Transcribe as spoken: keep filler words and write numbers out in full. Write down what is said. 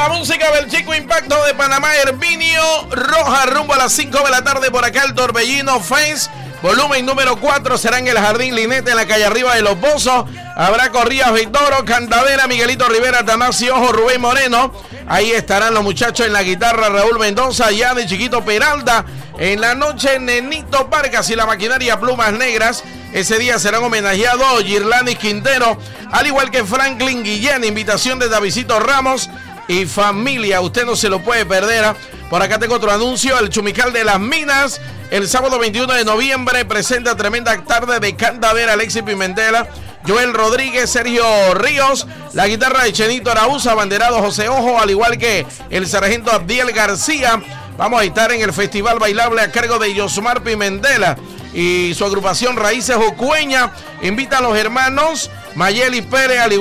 la música del Chico Impacto de Panamá, Herminio Roja, rumbo a las cinco de la tarde por acá el Torbellino Fest. Volumen número cuatro será en el Jardín Linete, en la calle arriba de Los Bozos. Habrá corridas Vitoro, Cantadera, Miguelito Rivera, Atanasio Ojo, Rubén Moreno. Ahí estarán los muchachos en la guitarra, Raúl Mendoza, ya de Chiquito Peralta. En la noche, Nenito Vargas y la maquinaria Plumas Negras. Ese día serán homenajeados Girlanis Quintero, al igual que Franklin Guillén. Invitación de Davidito Ramos y familia. Usted no se lo puede perder. Por acá tengo otro anuncio. El Chumical de las Minas, el sábado veintiuno de noviembre, presenta tremenda tarde de Cantadera. Alexis Pimentel, Joel Rodríguez, Sergio Ríos, la guitarra de Chenito Araúz, abanderado José Ojo, al igual que el sargento Abdiel García. Vamos a estar en el Festival Bailable a cargo de Yosmar Pimentel y su agrupación Raíces Ocueña. Invita a los hermanos Mayeli Pérez, al igual